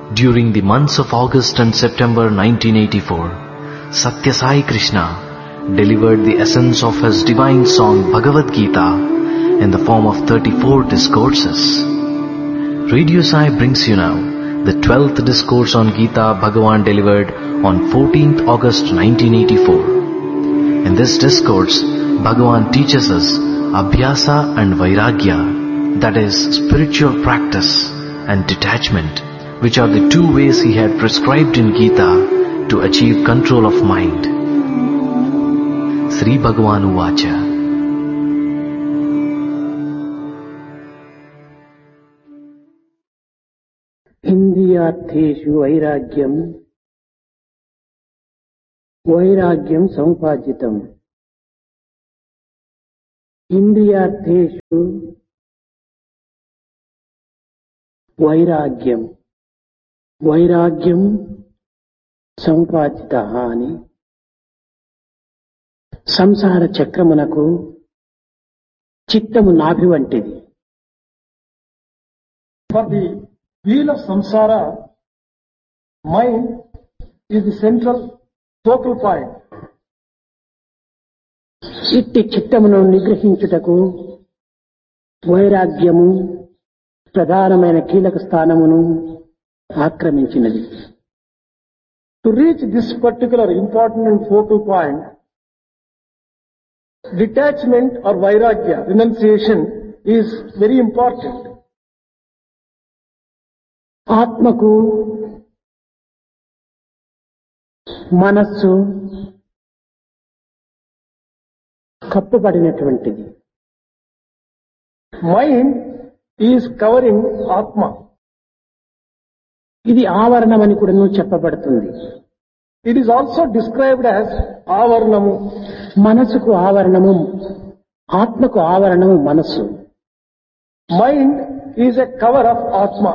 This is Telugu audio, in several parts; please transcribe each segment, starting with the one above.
During the months of August and September 1984, Satya Sai Krishna delivered the essence of his divine song Bhagavad Gita in the form of 34 discourses. Radio Sai brings you now the 12th discourse on Gita Bhagavan delivered on 14th August 1984. In this discourse, Bhagavan teaches us Abhyasa and Vairagya, that is, spiritual practice and detachment, which are the two ways he had prescribed in Gita to achieve control of mind. Sri Bhagavan Uvacha. ఇంద్రియార్థేషు వైరాగ్యం వైరాగ్యం సముపార్జితం. ఇంద్రియార్థేషు వైరాగ్యం వైరాగ్యం సముపార్జిత అని సంసార చక్రమునకు చిత్తము నాభి వంటిది. For the wheel of samsara, mind is the central focal point. ఇట్టి చిత్తమును నిగ్రహించుటకు వైరాగ్యము ప్రధానమైన కీలక స్థానమును ఆక్రమించినది. To reach this particular important and focal point, detachment or vairagya, renunciation, is very important. ఆత్మకు మనస్సు కప్పుబడినటువంటిది. Mind is covering Atma. ఇది ఆవరణమని కూడా చెప్పబడుతుంది. It is also described as avarnamu. మనసుకు ఆవరణము, ఆత్మకు ఆవరణము మనస్సు. Mind is a cover of Atma.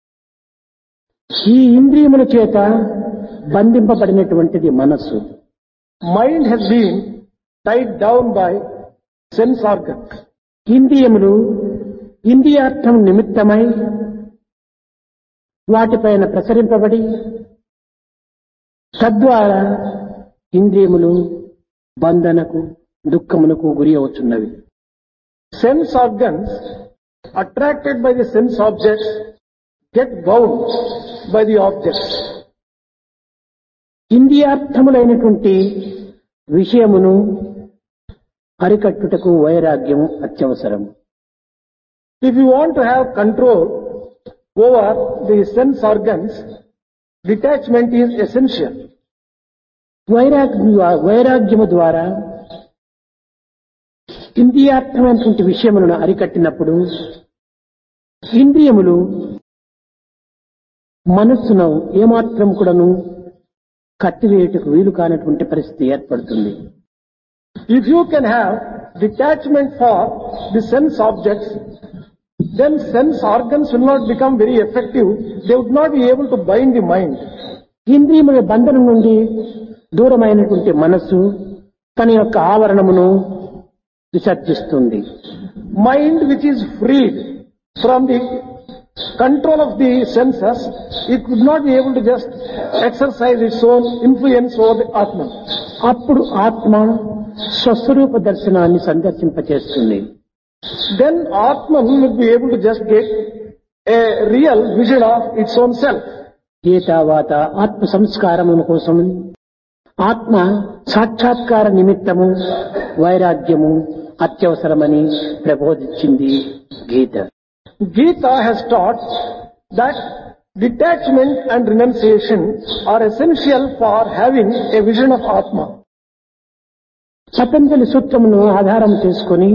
ఈ ఇంద్రియముల చేత బంధింపబడినటువంటిది మనస్సు. Mind has been tied down by sense organs. ఇంద్రియములు ఇంద్రియార్థం నిమిత్తమై వాటిపైన ప్రసరింపబడి తద్వారా ఇంద్రియములు బంధనకు దుఃఖమునకు గురి అవుతున్నవి. Sense organs attracted by the sense objects get bound by the objects. ఇంద్రియార్థములైనటువంటి విషయమును అరికట్టుటకు వైరాగ్యము అత్యవసరము. If you want to have control over the sense organs, detachment is essential. వైరాగ్యము ద్వారా ఇంద్రియార్థమైనటువంటి విషయములను అరికట్టినప్పుడు ఇంద్రియములు మనస్సును ఏమాత్రం కూడాను కట్టివేయుటకు వీలు కానటువంటి పరిస్థితి ఏర్పడుతుంది. If you can have detachment for the sense objects, then sense organs will not become very effective. They would not be able to bind the mind. ఇంద్రియముల బంధనం నుండి దూరమైనటువంటి మనస్సు తన యొక్క ఆవరణమును విసర్జిస్తుంది. Mind which is freed from the control of the senses, it could not be able to just exercise its own influence over the Atma. అప్పుడు ఆత్మ స్వస్వరూప దర్శనాన్ని సందర్శింపచేస్తుంది. Then Atman will be able to just get a real vision of its own self. ఏతావాత ఆత్మ సంస్కారముల కోసం ఆత్మ సాక్షాత్కార నిమిత్తము వైరాగ్యము అత్యవసరమని ప్రబోధించింది గీత. Gita has taught that detachment and renunciation are essential for having a vision of Atma. Patanjali సూత్రమును ఆధారం చేసుకొని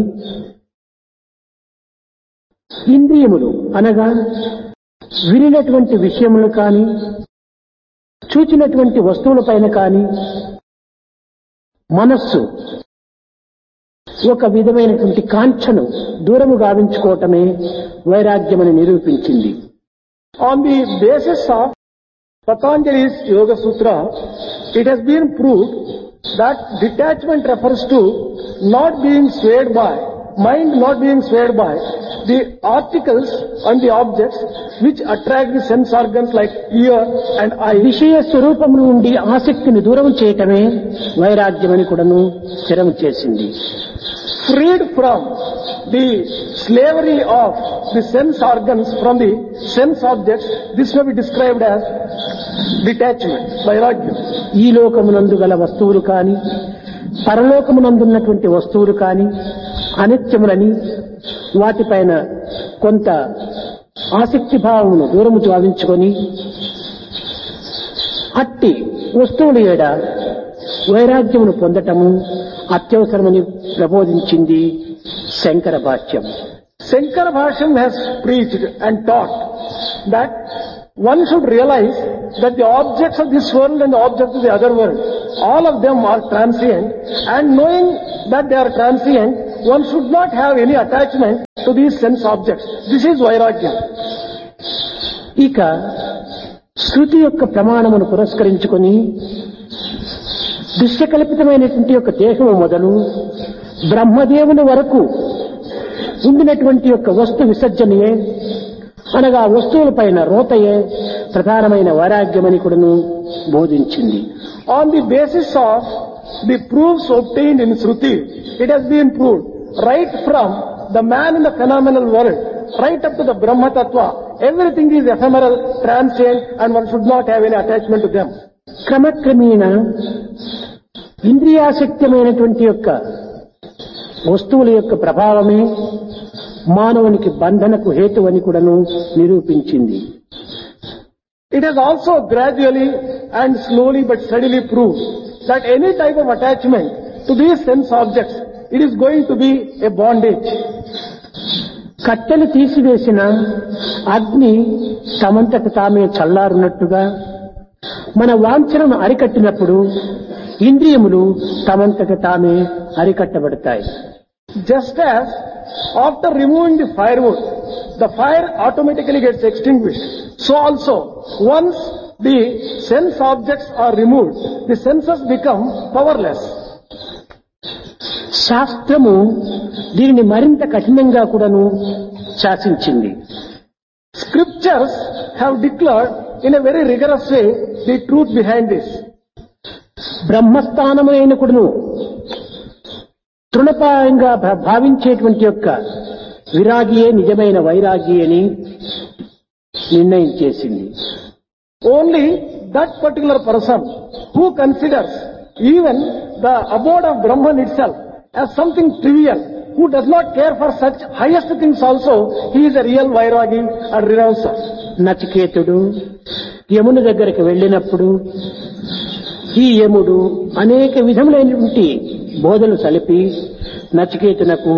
ఇంద్రియములు అనగా వినినటువంటి విషయములు కాని చూచినటువంటి వస్తువులపైన కాని మనస్సు ఒక విధమైనటువంటి కాంక్షను దూరము గావించుకోవటమే వైరాగ్యమని నిరూపించింది. On the basis of Patanjali's Yoga Sutra, it has been proved that detachment refers to not being swayed by, mind not being swayed by the articles and the objects which attract the sense organs like ear and eye. విషయ స్వరూపము నుండి ఆసక్తిని దూరం చేయటమే వైరాగ్యమని కూడాను స్థిరం చేసింది. Freed from the slavery of the sense organs from the sense objects, this may be described as detachment, vairagya. ఈ లోకమునందు గల వస్తువులు కాని పరలోకమునందున్నటువంటి వస్తువులు కాని అనిత్యములని వాటిపైన కొంత ఆసక్తి భావమును దూరము భావించుకొని అట్టి వస్తువుల ఏడ వైరాగ్యమును పొందటము అత్యవసరమని ప్రబోధించింది శంకర భాష్యం. Shankara Bhashyam has preached and taught that one should realize that the objects of this world and the objects of the other world, all of them are transient, and knowing that they are transient, one should not have any attachment to these sense objects. This is vairagya. ఇక శృతి యొక్క ప్రమాణమును పురస్కరించుకొని దృశ్యకల్పితమైనటువంటి యొక్క దేహము మొదలు బ్రహ్మదేవుని వరకు ఉండినటువంటి యొక్క వస్తు విసర్జనయే అనగా వస్తువులపైన రోతయే ప్రధానమైన వైరాగ్యమని కూడాను బోధించింది. On the basis of the proofs obtained in Shruti, it has been proved right from the man in the phenomenal world, right up to the Brahma Tattva, everything is ephemeral, transient, and one should not have any attachment to them. క్రమక్రమేణ ఇంద్రియాసక్తమైనటువంటి యొక్క వస్తువుల యొక్క ప్రభావమే మానవునికి బంధనకు హేతువని కూడాను నిరూపించింది. It has also gradually and slowly but steadily proved that any type of attachment to these sense objects, it is going to be a bondage. కట్టెలు తీసివేసిన అగ్ని తమంతట తామే చల్లారున్నట్టుగా మన వాంఛనను అరికట్టినప్పుడు ఇంద్రియములు తమంతట తామే అరికట్టబడతాయి. Just as after removing the firewood, the fire automatically gets extinguished. So also, once the sense objects are removed, the senses become powerless. శాస్త్రము దీనిని మరింత కఠినంగా కూడాను శాసించింది. Scriptures have declared in a very rigorous way the truth behind this. బ్రహ్మస్థానమైన కూడాను తృణప్రాయంగా భావించేటువంటి యొక్క విరాగియే నిజమైన వైరాగి అని నిర్ణయం చేసింది. Only that particular person who considers even the abode of Brahman itself as something trivial, who does not care for such highest things also, he is a real vairagi and renouncer. నచికేతుడు యముని దగ్గరికి వెళ్ళినప్పుడు ఈ యముడు అనేక విధములైనటువంటి బోధలు సలిపి నచికేతునకు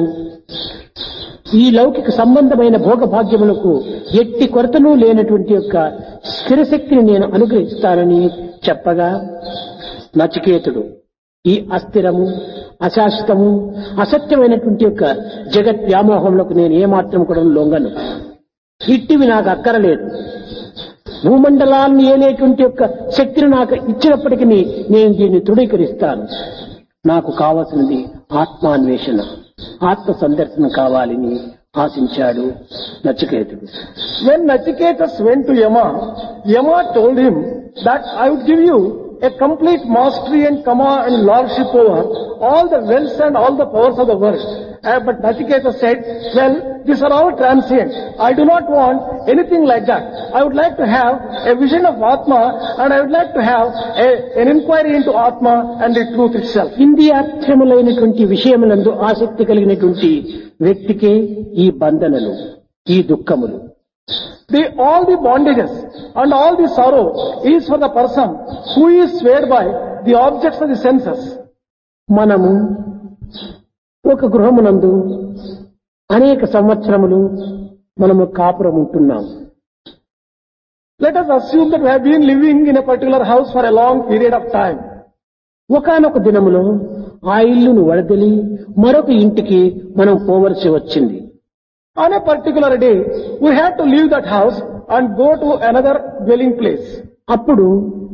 ఈ లౌకిక సంబంధమైన భోగభాగ్యములకు ఎట్టి కొరతను లేనటువంటి యొక్క స్థిరశక్తిని నేను అనుగ్రహిస్తానని చెప్పగా నచికేతుడు ఈ అస్థిరము అశాశ్వతము అసత్యమైనటువంటి యొక్క జగత్ వ్యామోహంలోకి నేను ఏమాత్రం కూడా లొంగను, ఇట్టివి నాకు అక్కరలేదు, భూమండలాన్ని ఏలేటువంటి యొక్క శక్తిని నాకు ఇచ్చినప్పటికీ నేను దీన్ని తృఢీకరిస్తాను, నాకు కావలసినది ఆత్మాన్వేషణ, ఆత్మ సందర్శన కావాలని ఆశించాడు నచికేతుడు. When Nachiketas went to Yama, Yama told him that I would give you a complete mastery and command and lordship over all the wealth and all the powers of the world. But Nachiketa said, well, these are all transient. I do not want anything like that. I would like to have a vision of Atma, and I would like to have an inquiry into Atma and the truth itself. ఇంద్రియార్థములైనటువంటి విషయములందు ఆసక్తి కలిగినటువంటి వ్యక్తికే ఈ బంధనలు, ఈ దుఃఖములు. All the bondages and all the sorrow is for the person who is swayed by the objects of the senses. మనము ఒక గృహమునందు అనేక సంవత్సరములు మనము కాపురం ఉంటున్నాం. Let us assume that we have been living in a particular house for a long period of time. ఒకానొక దినములో ఆ ఇల్లును వదిలి మరొక ఇంటికి మనం పోవలసి వచ్చింది. On a particular day, we had to leave that house and go to another dwelling place. అప్పుడు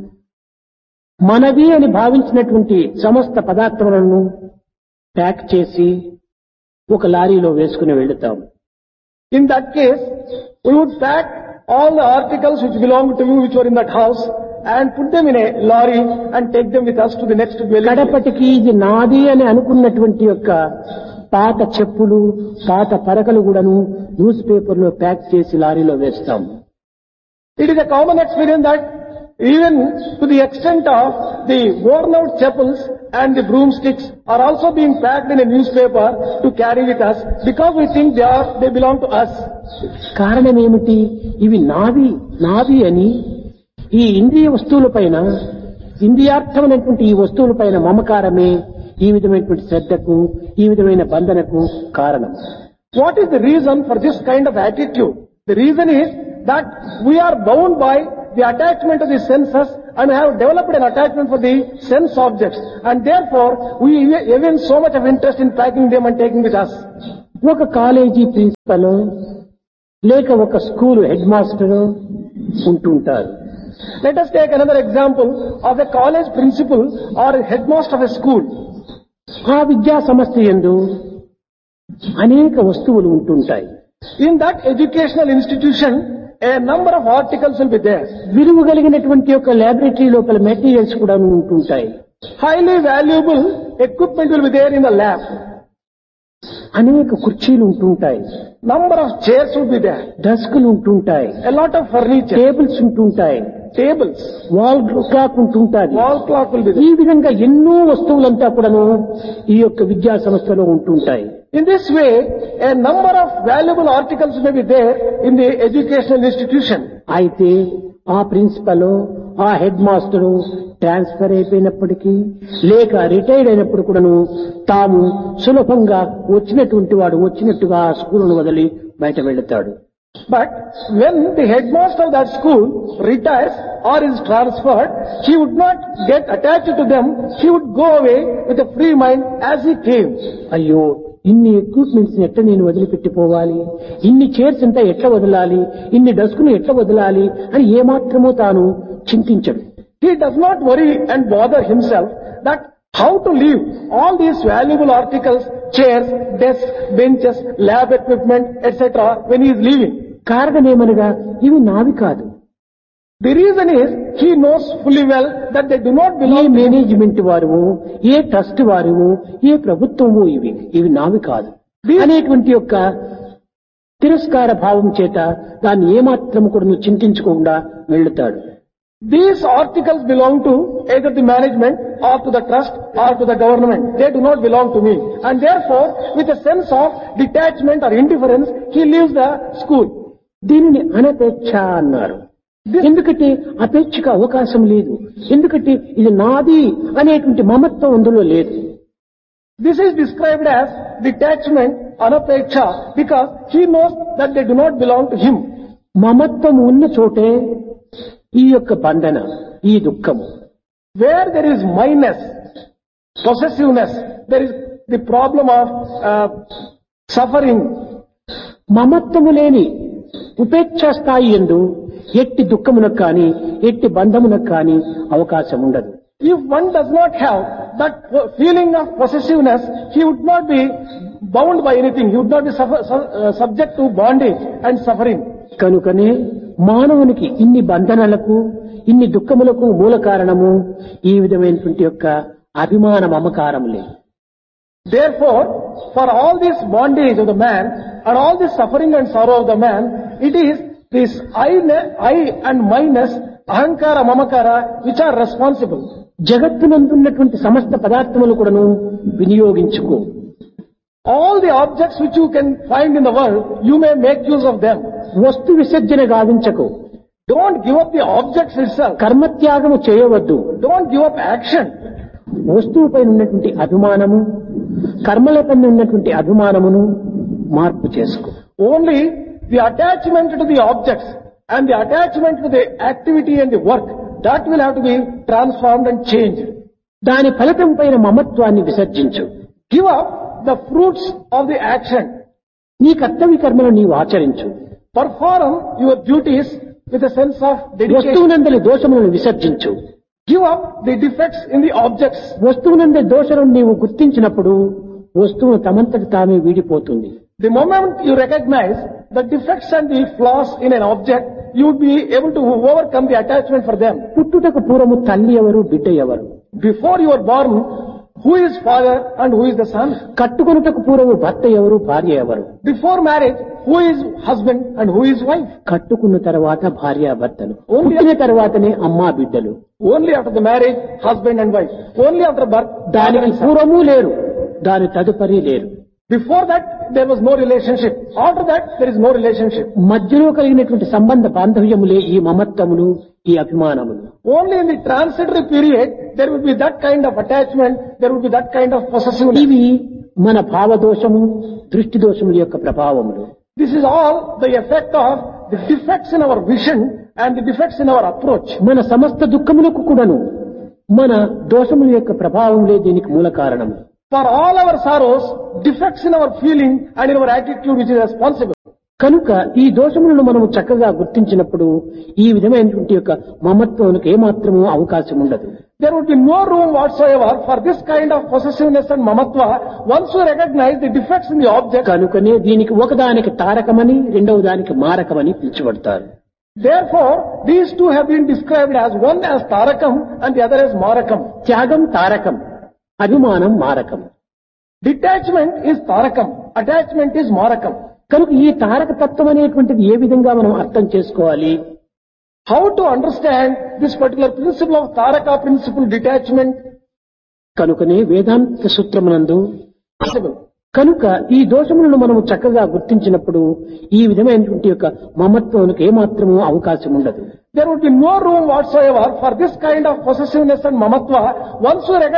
మనవి అని భావించినటువంటి సమస్త పదార్థములను ప్యాక్ చేసి ఒక లారీలో వేసుకుని వెళ్తాం. In that case, we would pack all the articles which belonged to you, which were in that house, and put them in a lorry and take them with us to the next dwelling place. కడపటికి ఇది నాది అని అనుకున్నటువంటి యొక్క పాత చెప్పులు పాత పరకలు కూడాను న్యూస్ పేపర్ లో ప్యాక్ చేసి లారీలో వేస్తాం. It is a common experience that even to the extent of the worn out chapels and the broomsticks are also being packed in a newspaper to carry with us because we think they belong to us. కారణం ఏమిటి? ఇవి నావి అని ఈ ఇంద్రియ వస్తువులపైన ఇంద్రియార్థమైనటువంటి ఈ వస్తువులపైన మమకారమే ఈ విధమైనటువంటి శ్రద్ధకు ఈ విధమైన బంధనకు కారణం. What is the reason for this kind of attitude? The reason is that we are bound by the attachment to the senses and have developed an attachment for the sense objects, and therefore we evince so much of interest in packing them and taking with us. ఒక కాలేజీ ప్రిన్సిపల్ లేక ఒక స్కూల్ హెడ్ మాస్టర్ ఉంటుంటారు. Let us take another example of a college principal or a headmaster of a school. ఆ విద్యా సంస్థ యందు అనేక వస్తువులు ఉంటుంటాయి. In that educational institution, a number of articles will be there. విలువ కలిగినటువంటి యొక్క ల్యాబొరేటరీ లోపల మెటీరియల్స్ కూడా ఉంటుంటాయి. Highly valuable equipment will be there in the lab. అనేక కుర్చీలు ఉంటుంటాయి. Number of chairs will be there. డెస్క్లు ఉంటుంటాయి. A lot of furniture. Tables ఉంటుంటాయి. Tables. వాల్ క్లాక్ ఉంటుంటాయి. Wall clock will be there. ఈ విధంగా ఎన్నో వస్తువులంతా కూడాను ఈ యొక్క విద్యా సంస్థలో ఉంటుంటాయి. In this way, a number of valuable articles may be there in the educational institution. అయితే ఆ ప్రిన్సిపల్ ఆ హెడ్ మాస్టర్ ట్రాన్స్ఫర్ అయిపోయినప్పటికీ లేక రిటైర్డ్ అయినప్పుడు కూడాను తాము సులభంగా వచ్చినటువంటి వాడు వచ్చినట్టుగా ఆ స్కూలును వదిలి బయట వెళుతాడు. But when the headmaster of that school retires or is transferred, he would not get attached to them. He would go away with a free mind as he came. అయ్యో, ఇన్ని ఎక్విప్మెంట్స్ ఎట్లా నేను వదిలిపెట్టిపోవాలి, ఇన్ని చైర్స్ అంతా ఎట్లా వదలాలి, ఇన్ని డస్క్ను ఎట్లా వదలాలి అని ఏమాత్రమో తాను చింతించడు. He does not worry and bother himself that how to leave all these valuable articles, chairs, desks, benches, lab equipment, etc. when he is leaving. కారణమేమనగా ఇవి నావి కాదు. The reason is he knows fully well that they do not A belong to him. Management వారు, ఏ ట్రస్ట్ వారు, ఏ ప్రభుత్వము ఇవి నావి కాదు అనేటువంటి యొక్క తిరస్కార భావం చేత దాన్ని ఏమాత్రం కూడా చింతించకుండా వెళ్తాడు. These articles belong to either the management or to the trust or to the government. They do not belong to me. And therefore, with a sense of detachment or indifference, he leaves the school. దీనిని అనపేక్ష అన్నారు. ఎందుకంటే అపేక్షకు అవకాశం లేదు. ఎందుకంటే ఇది నాది అనేటువంటి మమత్వం అందులో లేదు. This is described as detachment, anapeksha, because he knows that they do not belong to him. మమత్వం ఉన్న చోటే ఈ యొక్క బంధన, ఈ దుఃఖము. Where there is minus, possessiveness, there is the problem of suffering. మమత్వము లేని ఉపేక్ష స్థాయి యందు ఎట్టి దుఃఖమునకు కానీ ఎట్టి బంధమునకు కానీ అవకాశం ఉండదు. If one does not have that feeling of possessiveness, he would not be bound by anything. He would not be subject to bondage and suffering. కనుకనే మానవునికి ఇన్ని బంధనలకు ఇన్ని దుఃఖములకు మూల కారణము ఈ విధమైనటువంటి యొక్క అభిమాన మమకారములే. Therefore, for all this bondage of the man and all this suffering and sorrow of the man, it is this I and minus, ahankara, mamakara, which are responsible. జగత్తునందున్నటువంటి సమస్త పదార్థములు కూడాను వినియోగించుకో. All the objects which you can find in the world, you may make use of them. వస్తు విసర్జన గావించకు. Don't give up the objects itself. కర్మత్యాగము చేయవద్దు. Don't give up action. వస్తువుపై ఉన్నటువంటి అభిమానము, కర్మలపై ఉన్నటువంటి అభిమానమును మార్పు చేసుకో. Only the attachment to the objects and the attachment to the activity and the work, that will have to be transformed and changed. దాని ఫలితం పైన మమత్వాన్ని విసర్జించు. Give up the fruits of the action. నీ కర్తవ్య కర్మలు నీవు ఆచరించు. Perform your duties with a sense of dedication. వస్తువునందలి దోషములను విసర్జించు. Give up the defects in the objects. వస్తువునందలి దోషములను నీవు గుర్తించినప్పుడు వస్తువు తమంతటి తామే వీడిపోతుంది. The moment you recognize the defects and the flaws in an object, you would be able to overcome the attachment for them. పుట్టుటకు పూర్వము తల్లి ఎవరు, బిడ్డ ఎవరు? Before you are born, who is father and who is the son? కట్టుకొనుటకు పూర్వము భర్త ఎవరు, భార్య ఎవరు? Before marriage, who is husband and who is wife? కట్టుకున్న తర్వాత భార్య భర్తలు, పుట్టిన తర్వాతనే అమ్మా బిడ్డలు. Only after the marriage, husband and wife. Only after birth, దానికి father and son. పూర్వము లేరు, దాని తదుపరి లేరు. Before that, there was no relationship. After that, there is no relationship. మధ్యలో కలిగినటువంటి సంబంధ బాంధవ్యములే ఈ మమత్వములు, ఈ అభిమానములు. Only in the transitory period, there will be that kind of attachment, there will be that kind of possessiveness. ఇవి మన భావదోషము, దృష్టి దోషముల యొక్క ప్రభావములు. This is all the effect of the defects in our vision and the defects in our approach. మన సమస్త దుఃఖములకు కూడాను మన దోషముల యొక్క ప్రభావములే దీనికి మూల కారణము. For all our sorrows, defects in our feeling and in our attitude which is responsible. కనుక ఈ దోషములను మనము చక్కగా గుర్తించినప్పుడు ఈ విధమైనటువంటి యొక్క మమత్వానికి ఏమాత్రము అవకాశం ఉండదు. There would be no room whatsoever for this kind of possessiveness and mamatva once you recognize the defects in the object. కనుకనే దీనికి ఒకదానికి తారకమని, రెండవ దానికి మారకమని పిలుచబడతారు. Therefore, these two have been described as one as tarakam and the other as marakam. త్యాగం తారకం, అభిమానం మారకం. Detachment is tarakam, attachment is marakam. కనుక ఈ తారక తత్వం అనేటువంటిది ఏ విధంగా మనం అర్థం చేసుకోవాలి? How to understand this particular principle of taraka principle, detachment? కనుకనే వేదాంత సూత్రమునందు Possible. కనుక ఈ దోషములను మనము చక్కగా గుర్తించినప్పుడు ఈ విధమైనటువంటి యొక్క మమత్వానికి ఏమాత్రము అవకాశం ఉండదు. There would be no room whatsoever for this kind of possessiveness and mamatva once you recognize